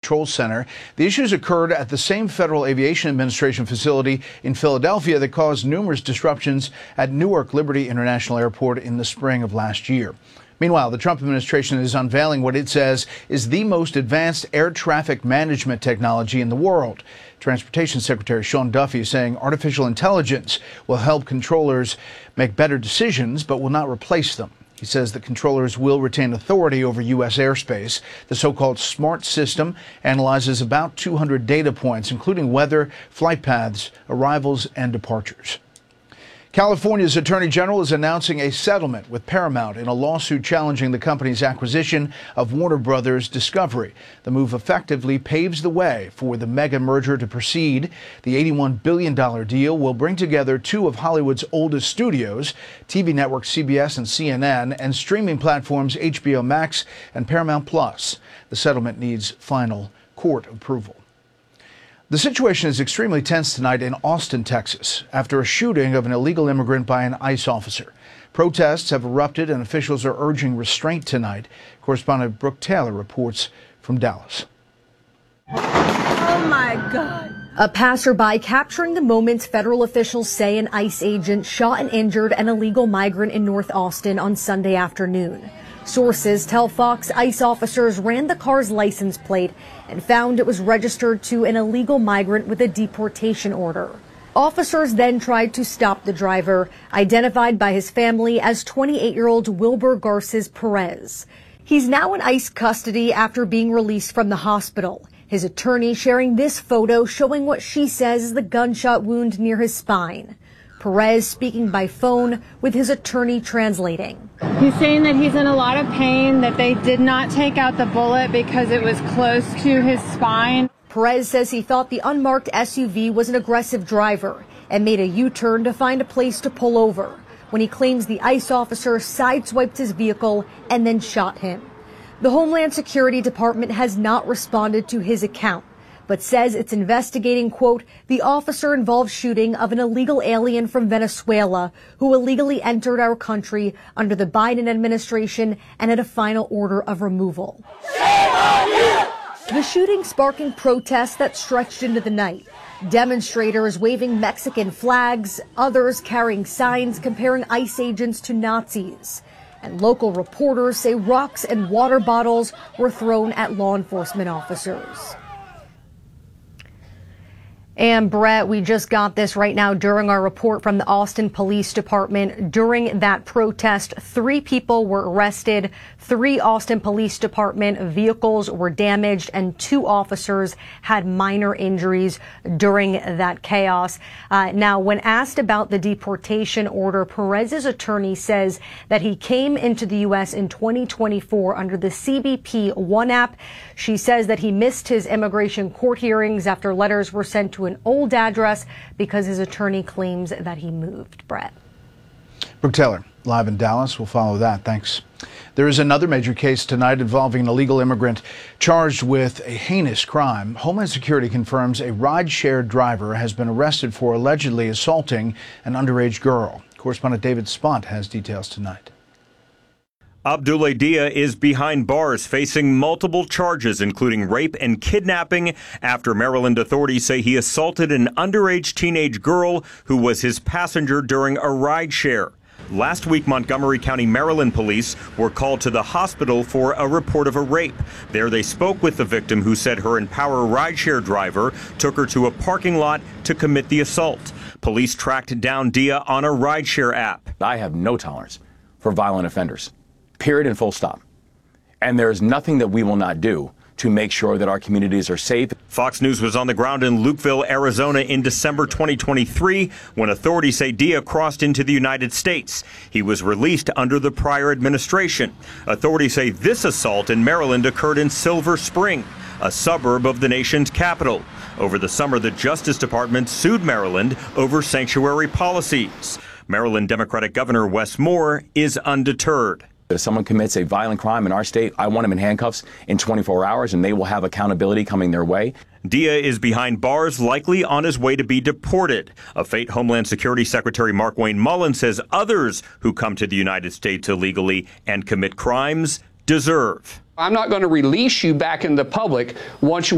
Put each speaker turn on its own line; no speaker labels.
Control Center. The issues occurred at the same Federal Aviation Administration facility in Philadelphia that caused numerous disruptions at Newark Liberty International Airport in the spring of last year. Meanwhile, the Trump administration is unveiling what it says is the most advanced air traffic management technology in the world. Transportation Secretary Sean Duffy is saying artificial intelligence will help controllers make better decisions, but will not replace them. He says that controllers will retain authority over U.S. airspace. The so-called SMART system analyzes about 200 data points, including weather, flight paths, arrivals, and departures. California's Attorney General is announcing a settlement with Paramount in a lawsuit challenging the company's acquisition of Warner Brothers Discovery. The move effectively paves the way for the mega merger to proceed. The $81 billion deal will bring together two of Hollywood's oldest studios, TV networks CBS and CNN, and streaming platforms HBO Max and Paramount Plus. The settlement needs final court approval. The situation is extremely tense tonight in Austin, Texas, after a shooting of an illegal immigrant by an ICE officer. Protests have erupted and officials are urging restraint tonight. Correspondent Brooke Taylor reports from Dallas.
Oh my God.
A passerby capturing the moments federal officials say an ICE agent shot and injured an illegal migrant in North Austin on Sunday afternoon. Sources tell Fox ICE officers ran the car's license plate and found it was registered to an illegal migrant with a deportation order. Officers then tried to stop the driver, identified by his family as 28-year-old Wilbur Garces Perez. He's now in ICE custody after being released from the hospital. His attorney sharing this photo showing what she says is the gunshot wound near his spine. Perez speaking by phone with his attorney translating.
He's saying that he's in a lot of pain, that they did not take out the bullet because it was close to his spine.
Perez says he thought the unmarked SUV was an aggressive driver and made a U-turn to find a place to pull over when he claims the ICE officer sideswiped his vehicle and then shot him. The Homeland Security Department has not responded to his account, but says it's investigating, quote, the officer-involved shooting of an illegal alien from Venezuela who illegally entered our country under the Biden administration and had a final order of removal. Shame on you! The shooting sparking protests that stretched into the night. Demonstrators waving Mexican flags, others carrying signs comparing ICE agents to Nazis. And local reporters say rocks and water bottles were thrown at law enforcement officers. And Brett, we just got this right now during our report from the Austin Police Department. During that protest, 3 people were arrested, 3 Austin Police Department vehicles were damaged, and 2 officers had minor injuries during that chaos. Now, when asked about the deportation order, Perez's attorney says that he came into the U.S. in 2024 under the CBP One app. She says that he missed his immigration court hearings after letters were sent to an old address because his attorney claims that he moved. Brett.
Brooke Taylor, live in Dallas. We'll follow that. Thanks. There is another major case tonight involving an illegal immigrant charged with a heinous crime. Homeland Security confirms a ride-share driver has been arrested for allegedly assaulting an underage girl. Correspondent David Spont has details tonight.
Abdoulaye Dia is behind bars facing multiple charges, including rape and kidnapping, after Maryland authorities say he assaulted an underage teenage girl who was his passenger during a rideshare. Last week, Montgomery County, Maryland police were called to the hospital for a report of a rape. There they spoke with the victim, who said her Empower rideshare driver took her to a parking lot to commit the assault. Police tracked down Dia on a rideshare app.
I have no tolerance for violent offenders. Period and full stop. And there's nothing that we will not do to make sure that our communities are safe.
Fox News was on the ground in Lukeville, Arizona in December 2023 when authorities say Dia crossed into the United States. He was released under the prior administration. Authorities say this assault in Maryland occurred in Silver Spring, a suburb of the nation's capital. Over the summer, the Justice Department sued Maryland over sanctuary policies. Maryland Democratic Governor Wes Moore is undeterred.
If someone commits a violent crime in our state, I want them in handcuffs in 24 hours, and they will have accountability coming their way.
Dia is behind bars, likely on his way to be deported. A fate Homeland Security Secretary Markwayne Mullin says others who come to the United States illegally and commit crimes deserve.
I'm not going to release you back in the public once you